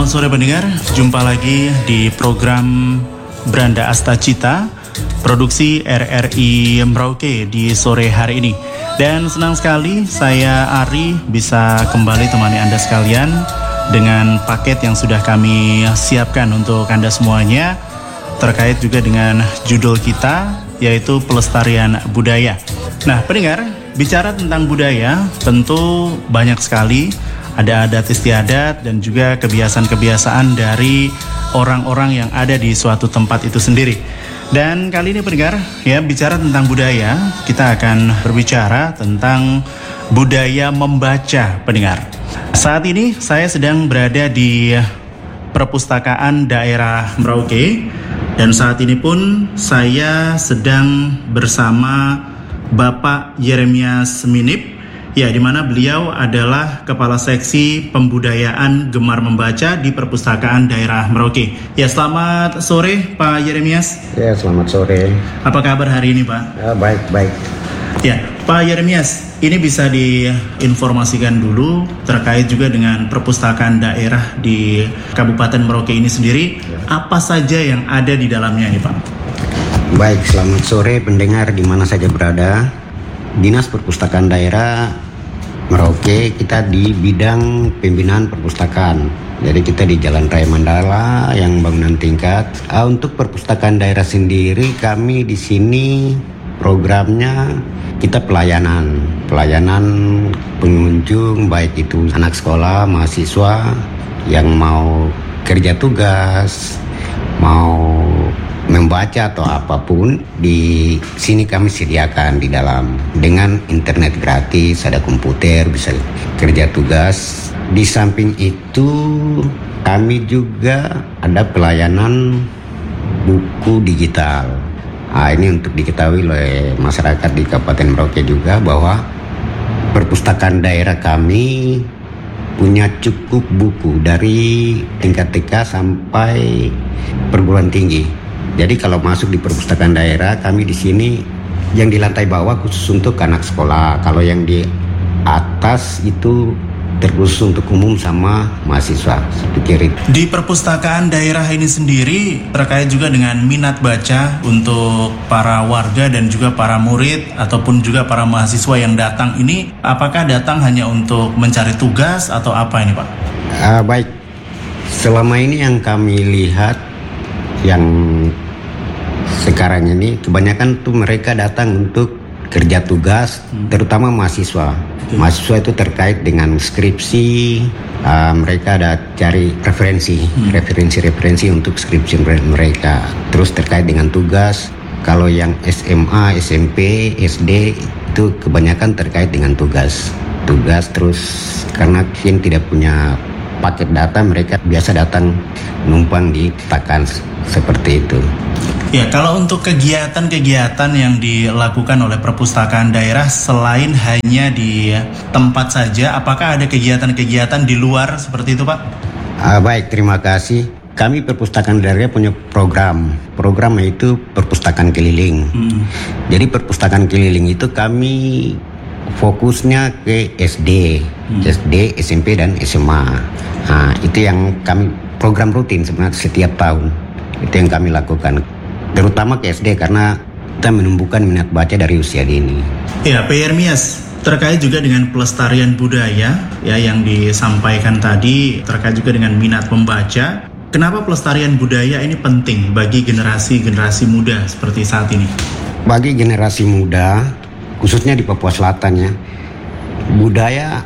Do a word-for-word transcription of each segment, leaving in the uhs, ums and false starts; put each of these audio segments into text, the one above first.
Selamat sore pendengar, jumpa lagi di program Branda Astacita, produksi R R I Merauke di sore hari ini. Dan senang sekali saya Ari bisa kembali temani Anda sekalian dengan paket yang sudah kami siapkan untuk Anda semuanya, terkait juga dengan judul kita, yaitu pelestarian budaya. Nah pendengar, bicara tentang budaya tentu banyak sekali. Ada adat istiadat dan juga kebiasaan-kebiasaan dari orang-orang yang ada di suatu tempat itu sendiri. Dan kali ini pendengar, ya bicara tentang budaya, kita akan berbicara tentang budaya membaca pendengar. Saat ini saya sedang berada di Perpustakaan Daerah Merauke, dan saat ini pun saya sedang bersama Bapak Yeremias Minip, ya, di mana beliau adalah Kepala Seksi Pembudayaan Gemar Membaca di Perpustakaan Daerah Merauke. Ya, selamat sore Pak Yeremias. Ya, selamat sore. Apa kabar hari ini Pak? Ya, baik, baik. Ya, Pak Yeremias, ini bisa diinformasikan dulu terkait juga dengan Perpustakaan Daerah di Kabupaten Merauke ini sendiri. Ya. Apa saja yang ada di dalamnya ini Pak? Baik, selamat sore pendengar di mana saja berada. Dinas Perpustakaan Daerah Merauke, kita di bidang pembinaan perpustakaan. Jadi kita di Jalan Raya Mandala yang bangunan tingkat. Ah, untuk perpustakaan daerah sendiri, kami di sini programnya kita pelayanan, pelayanan pengunjung, baik itu anak sekolah, mahasiswa yang mau kerja tugas, mau membaca atau apapun, di sini kami sediakan di dalam dengan internet gratis, ada komputer, bisa kerja tugas. Di samping itu kami juga ada pelayanan buku digital. Nah, ini untuk diketahui oleh masyarakat di Kabupaten Merauke juga bahwa perpustakaan daerah kami punya cukup buku dari tingkat T K sampai perguruan tinggi. Jadi kalau masuk di perpustakaan daerah, kami di sini yang di lantai bawah khusus untuk anak sekolah. Kalau yang di atas itu terkhusus untuk umum sama mahasiswa. Pikir itu. Di perpustakaan daerah ini sendiri terkait juga dengan minat baca untuk para warga dan juga para murid ataupun juga para mahasiswa yang datang ini, apakah datang hanya untuk mencari tugas atau apa ini Pak? Uh, baik, selama ini yang kami lihat yang sekarang ini kebanyakan tuh mereka datang untuk kerja tugas, hmm. terutama mahasiswa. Okay. Mahasiswa itu terkait dengan skripsi, uh, mereka ada cari referensi, hmm. referensi-referensi untuk skripsi mereka. Terus terkait dengan tugas, kalau yang S M A, S M P, S D itu kebanyakan terkait dengan tugas. Tugas terus karena mungkin tidak punya paket data, mereka biasa datang numpang di perpustakaan seperti itu. Ya, kalau untuk kegiatan-kegiatan yang dilakukan oleh perpustakaan daerah selain hanya di tempat saja, apakah ada kegiatan-kegiatan di luar seperti itu Pak? Uh, baik, terima kasih. Kami perpustakaan daerah punya program. Programnya itu perpustakaan keliling. Hmm. Jadi perpustakaan keliling itu kami fokusnya ke S D, hmm. S D, S M P dan S M A. Nah, itu yang kami program rutin sebenarnya setiap tahun. Itu yang kami lakukan, terutama ke S D karena kita menumbuhkan minat baca dari usia dini. Ya, Pak Yeremias, terkait juga dengan pelestarian budaya ya yang disampaikan tadi terkait juga dengan minat membaca. Kenapa pelestarian budaya ini penting bagi generasi-generasi muda seperti saat ini? Bagi generasi muda, khususnya di Papua Selatan ya, budaya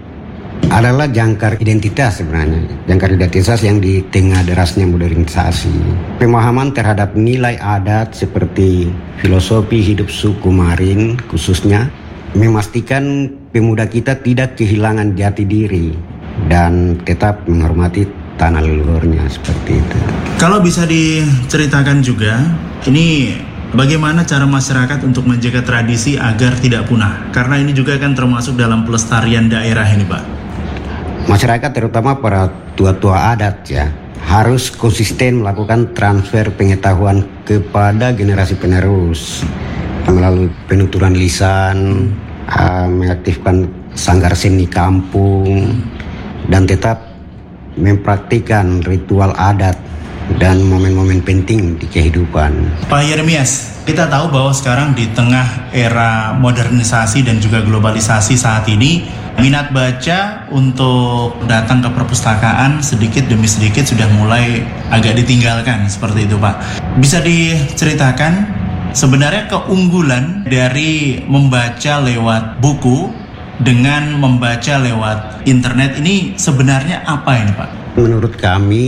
adalah jangkar identitas sebenarnya. Jangkar identitas yang di tengah derasnya modernisasi. Pemahaman terhadap nilai adat seperti filosofi hidup suku Marin khususnya memastikan pemuda kita tidak kehilangan jati diri dan tetap menghormati tanah leluhurnya seperti itu. Kalau bisa diceritakan juga, ini bagaimana cara masyarakat untuk menjaga tradisi agar tidak punah? Karena ini juga kan termasuk dalam pelestarian daerah ini Pak. Masyarakat terutama para tua-tua adat ya harus konsisten melakukan transfer pengetahuan kepada generasi penerus melalui penuturan lisan, uh, mengaktifkan sanggar seni kampung, dan tetap mempraktikkan ritual adat dan momen-momen penting di kehidupan. Pak Yeremias, kita tahu bahwa sekarang di tengah era modernisasi dan juga globalisasi saat ini, minat baca untuk datang ke perpustakaan sedikit demi sedikit sudah mulai agak ditinggalkan, seperti itu Pak. Bisa diceritakan sebenarnya keunggulan dari membaca lewat buku dengan membaca lewat internet ini sebenarnya apa ini Pak? Menurut kami,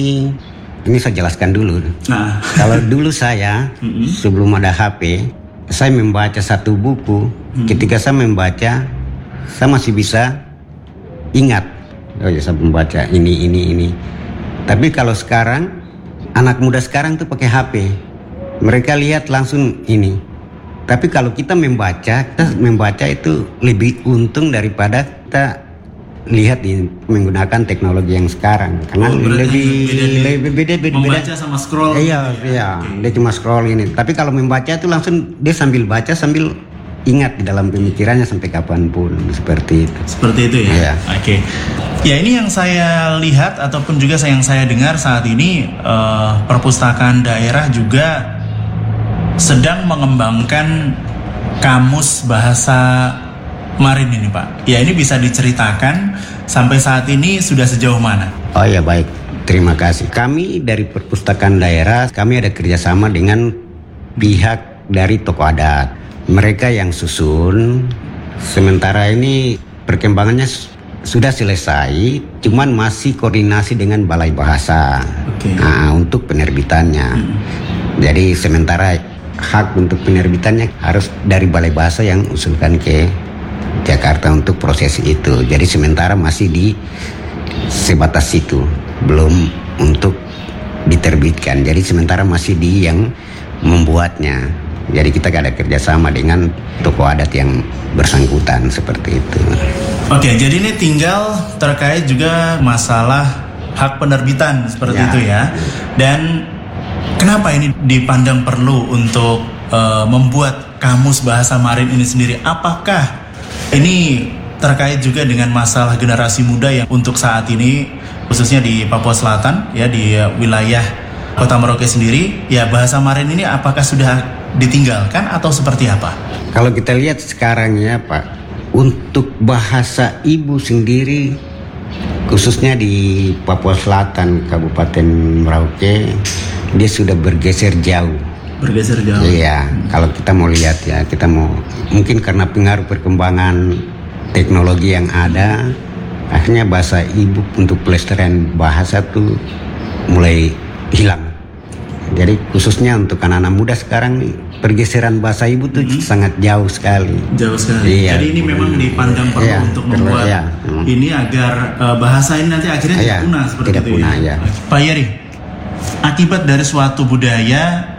ini saya jelaskan dulu. Nah. Kalau dulu saya, mm-hmm. sebelum ada H P, saya membaca satu buku. Mm-hmm. Ketika saya membaca, saya masih bisa ingat. Oh ya, saya membaca ini, ini, ini. Tapi kalau sekarang, anak muda sekarang tuh pakai H P. Mereka lihat langsung ini. Tapi kalau kita membaca, kita membaca itu lebih untung daripada kita lihat di menggunakan teknologi yang sekarang, karena oh, lebih beda, lebih beda beda membaca sama scroll. Iya, iya, okay. Dia cuma scroll ini. Tapi kalau membaca itu langsung dia sambil baca sambil ingat di dalam pemikirannya sampai kapanpun, seperti itu. Seperti itu ya. Iya. Oke. Okay. Ya, ini yang saya lihat ataupun juga yang saya dengar saat ini, uh, perpustakaan daerah juga sedang mengembangkan kamus bahasa Marin ini Pak. Ya, ini bisa diceritakan sampai saat ini sudah sejauh mana? Oh ya, baik, terima kasih. Kami dari perpustakaan daerah, kami ada kerjasama dengan pihak dari tokoh adat. Mereka yang susun. Sementara ini perkembangannya sudah selesai, cuman masih koordinasi dengan Balai Bahasa. Okay. Nah, untuk penerbitannya. Hmm. Jadi sementara hak untuk penerbitannya harus dari Balai Bahasa yang usulkan ke Jakarta untuk proses itu. Jadi sementara masih di sebatas itu, belum untuk diterbitkan. Jadi sementara masih di yang membuatnya. Jadi kita ada kerjasama dengan tokoh adat yang bersangkutan seperti itu. Oke, jadi ini tinggal terkait juga masalah hak penerbitan seperti ya. Itu ya. Dan kenapa ini dipandang perlu untuk uh, membuat kamus bahasa Marin ini sendiri? Apakah ini terkait juga dengan masalah generasi muda yang untuk saat ini khususnya di Papua Selatan ya, di wilayah Kota Merauke sendiri, ya bahasa Marin ini apakah sudah ditinggalkan atau seperti apa? Kalau kita lihat sekarang ya Pak, untuk bahasa ibu sendiri khususnya di Papua Selatan Kabupaten Merauke, dia sudah bergeser jauh. Bergeser jauh. Iya, hmm. Kalau kita mau lihat ya, kita mau mungkin karena pengaruh perkembangan teknologi yang ada, akhirnya bahasa ibu untuk pelestarian bahasa tuh mulai hilang. Jadi khususnya untuk anak-anak muda sekarang pergeseran bahasa ibu tuh hmm. sangat jauh sekali. Jauh sekali. Iya. Jadi ini memang dipandang perlu iya, untuk membuat iya. hmm. ini agar uh, bahasa ini nanti akhirnya iya, tidak punah seperti tidak itu punah, ya. Iya. Pak Yeri, akibat dari suatu budaya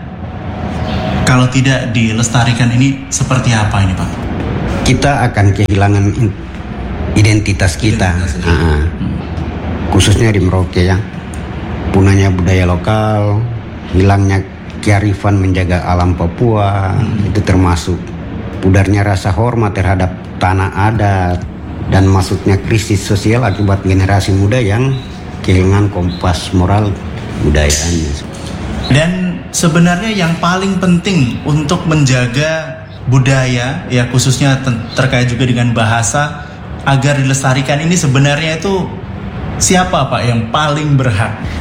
kalau tidak dilestarikan ini seperti apa ini Pak? Kita akan kehilangan identitas kita, identitas nah, hmm. khususnya di Merauke ya. Punahnya budaya lokal, hilangnya kearifan menjaga alam Papua, hmm. itu termasuk pudarnya rasa hormat terhadap tanah adat dan masuknya krisis sosial akibat generasi muda yang kehilangan kompas moral budayanya. Dan sebenarnya yang paling penting untuk menjaga budaya ya khususnya terkait juga dengan bahasa agar dilestarikan ini sebenarnya itu siapa Pak yang paling berhak?